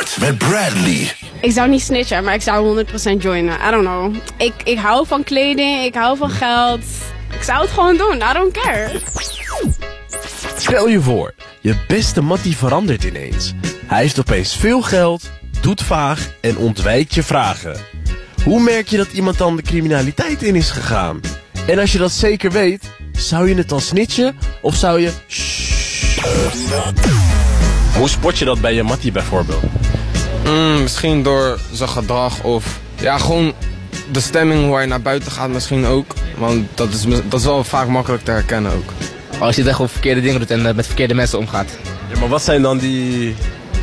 Sport met Bradley. Ik zou niet snitchen, maar ik zou 100% joinen. I don't know. Ik hou van kleding, ik hou van geld. Ik zou het gewoon doen, I don't care. Stel je voor, je beste mattie verandert ineens. Hij heeft opeens veel geld, doet vaag en ontwijkt je vragen. Hoe merk je dat iemand dan de criminaliteit in is gegaan? En als je dat zeker weet, zou je het dan snitchen of zou je... Hoe spot je dat bij je mattie bijvoorbeeld? Misschien door zijn gedrag of ja, gewoon de stemming hoe hij naar buiten gaat misschien ook. Want dat is wel vaak makkelijk te herkennen ook. Als je echt op verkeerde dingen doet en met verkeerde mensen omgaat. Ja, maar wat zijn dan die...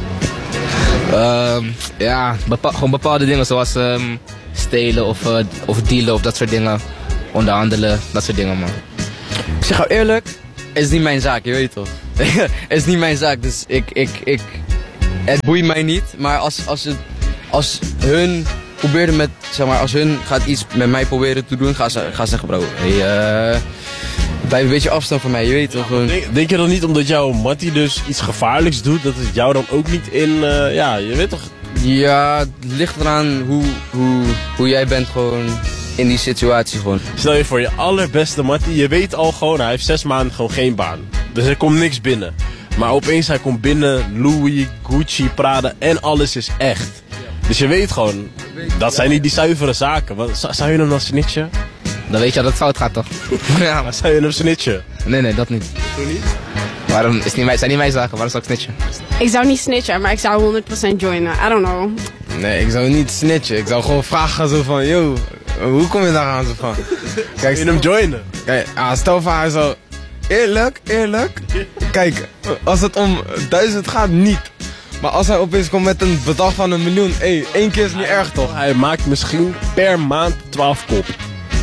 Ja, gewoon bepaalde dingen zoals stelen of dealen of dat soort dingen. Onderhandelen, dat soort dingen man. Ik zeg jou eerlijk, het is niet mijn zaak, je weet toch. Het is niet mijn zaak, dus het boeit mij niet. Maar als hun probeerden met, zeg maar, als hun gaat iets met mij proberen te doen, ga zeggen bro, blijf een beetje afstand van mij, je weet toch. Denk je dan niet omdat jouw mattie dus iets gevaarlijks doet, dat het jou dan ook niet in, ja, je weet toch... Ja, het ligt eraan hoe jij bent gewoon in die situatie gewoon. Stel je voor je allerbeste mattie, je weet al gewoon, hij heeft 6 maanden gewoon geen baan. Dus er komt niks binnen. Maar opeens hij komt binnen, Louis, Gucci, Prada en alles is echt. Dus je weet gewoon, dat zijn niet die zuivere zaken. Zou je hem dan snitchen? Dan weet je dat het fout gaat toch? Ja, maar zou je hem snitchen? Nee, dat niet. Doe niet? Waarom? Zijn niet mijn zaken, waarom zou ik snitchen? Ik zou niet snitchen, maar ik zou 100% joinen. I don't know. Nee, ik zou niet snitchen. Ik zou gewoon vragen zo van, yo, hoe kom je daar aan zo van? Kijk, je hem joinen? Kijk, stel voor hij zo, eerlijk. Kijk, als het om 1000 gaat, niet. Maar als hij opeens komt met een bedrag van 1 miljoen, 1 keer is niet erg toch? Hij maakt misschien per maand 12 kop.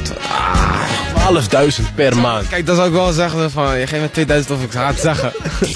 12.000 per maand. Kijk, dan zou ik wel zeggen van, je geeft me 2000 of ik ga het zeggen.